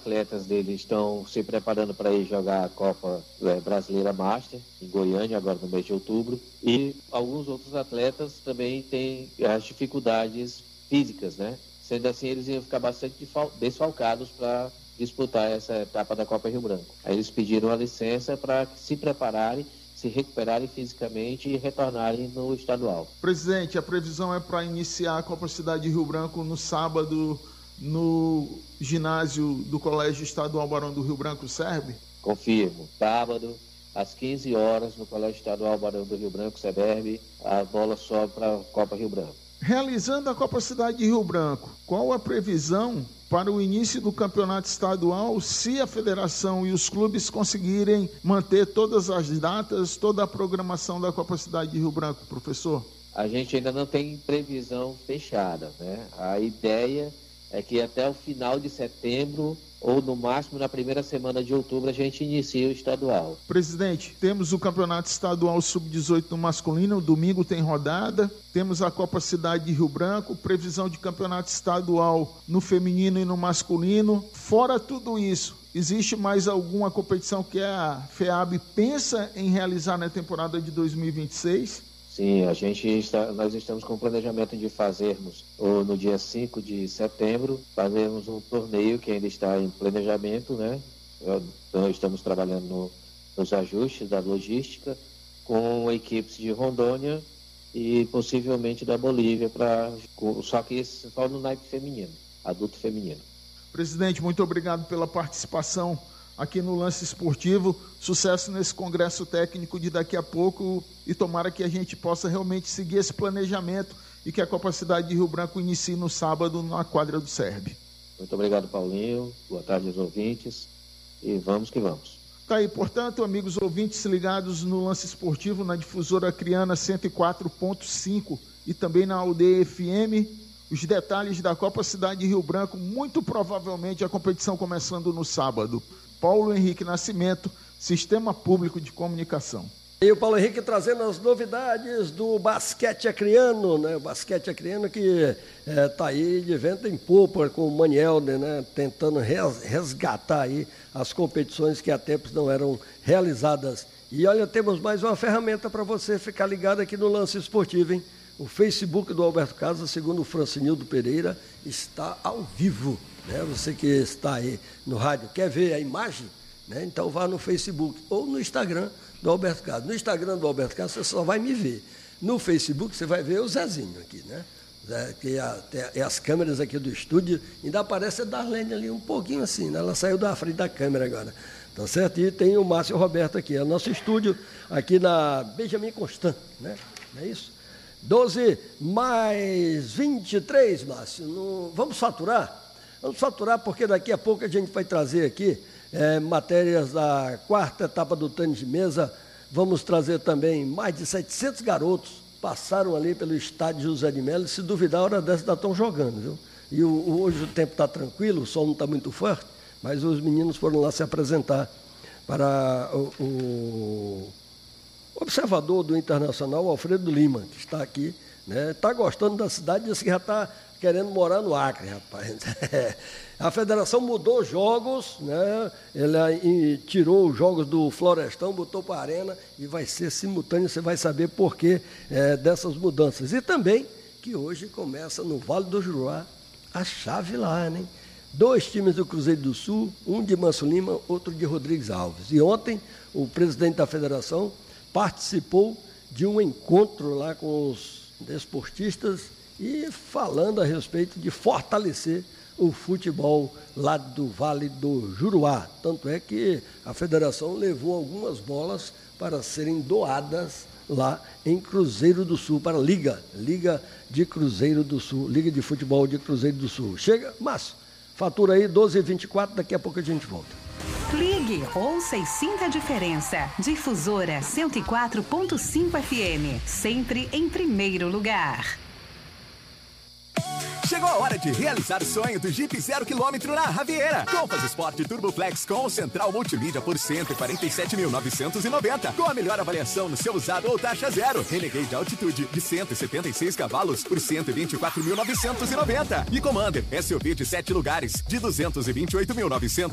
atletas dele estão se preparando para ir jogar a Copa Brasileira Master em Goiânia, agora no mês de outubro. E alguns outros atletas também têm as dificuldades físicas, né? Sendo assim, eles iam ficar bastante desfalcados para disputar essa etapa da Copa Rio Branco. Aí eles pediram a licença para se prepararem, se recuperarem fisicamente e retornarem no estadual. Presidente, a previsão é para iniciar a Copa Cidade de Rio Branco no sábado no ginásio do Colégio Estadual Barão do Rio Branco, SERB? Confirmo. Sábado, às 15 horas, no Colégio Estadual Barão do Rio Branco, SEBERB, a bola sobe para a Copa Rio Branco. Realizando a Copa Cidade de Rio Branco, qual a previsão para o início do campeonato estadual, se a federação e os clubes conseguirem manter todas as datas, toda a programação da Copa Cidade de Rio Branco, professor? A gente ainda não tem previsão fechada, né? A ideia é que até o final de setembro, ou no máximo na primeira semana de outubro, a gente inicia o estadual. Presidente, temos o campeonato estadual sub-18 no masculino, domingo tem rodada, temos a Copa Cidade de Rio Branco, previsão de campeonato estadual no feminino e no masculino. Fora tudo isso, existe mais alguma competição que a FEAB pensa em realizar na temporada de 2026? Sim, nós estamos com o planejamento de fazermos, no dia 5 de setembro, fazermos um torneio que ainda está em planejamento, né? Nós estamos trabalhando nos ajustes da logística com equipes de Rondônia e possivelmente da Bolívia, só que só no naipe feminino, adulto feminino. Presidente, muito obrigado pela participação aqui no Lance Esportivo, sucesso nesse congresso técnico de daqui a pouco e tomara que a gente possa realmente seguir esse planejamento e que a Copa Cidade de Rio Branco inicie no sábado na quadra do SERB. Muito obrigado, Paulinho, boa tarde aos ouvintes e vamos que vamos. Tá aí, portanto, amigos ouvintes ligados no Lance Esportivo, na difusora Acriana 104.5 e também na Aldeia FM, os detalhes da Copa Cidade de Rio Branco, muito provavelmente a competição começando no sábado. Paulo Henrique Nascimento, Sistema Público de Comunicação. E o Paulo Henrique trazendo as novidades do basquete acriano, né? O basquete acriano que está aí de vento em popa com o Manielder, né? Tentando resgatar aí as competições que há tempos não eram realizadas. E olha, temos mais uma ferramenta para você ficar ligado aqui no Lance Esportivo, hein? O Facebook do Alberto Casa, segundo o Francinildo Pereira, está ao vivo. Né? Você que está aí no rádio, quer ver a imagem? Né? Então vá no Facebook ou no Instagram do Alberto Casa. No Instagram do Alberto Casa você só vai me ver. No Facebook você vai ver o Zezinho aqui, né? Que tem as câmeras aqui do estúdio, ainda aparece a Darlene ali um pouquinho assim, né? Ela saiu da frente da câmera agora. Tá certo? E tem o Márcio Roberto aqui, é o nosso estúdio aqui na Benjamin Constant, né? Não é isso? 12 mais 23, Márcio. Vamos faturar? Vamos faturar porque daqui a pouco a gente vai trazer aqui matérias da quarta etapa do tênis de mesa. Vamos trazer também mais de 700 garotos passaram ali pelo estádio José de Melo. Se duvidar, a hora dessa ainda estão jogando, viu? E hoje o tempo está tranquilo, o sol não está muito forte, mas os meninos foram lá se apresentar para o observador do Internacional, Alfredo Lima, que está aqui, né? Está gostando da cidade, disse que já está querendo morar no Acre, rapaz. A federação mudou os jogos, né? Ele tirou os jogos do Florestão, botou para a Arena e vai ser simultâneo, você vai saber por que dessas mudanças. E também que hoje começa no Vale do Juruá a chave lá, né? 2 times do Cruzeiro do Sul, um de Manso Lima, outro de Rodrigues Alves. E ontem o presidente da federação participou de um encontro lá com os desportistas e falando a respeito de fortalecer o futebol lá do Vale do Juruá. Tanto é que a federação levou algumas bolas para serem doadas lá em Cruzeiro do Sul, para a Liga de Cruzeiro do Sul, Liga de Futebol de Cruzeiro do Sul. Chega, Márcio, fatura aí 12h24, daqui a pouco a gente volta. Ligue, ouça e sinta a diferença. Difusora 104.5 FM, sempre em primeiro lugar. Chegou a hora de realizar o sonho do Jeep 0 km na Raviera. Compass Sport Turbo Flex com central multimídia por R$ 147.990. Com a melhor avaliação no seu usado ou taxa zero. Renegade Altitude de 176 cavalos por R$ 124.990. E Commander SUV de 7 lugares de R$ 228.900.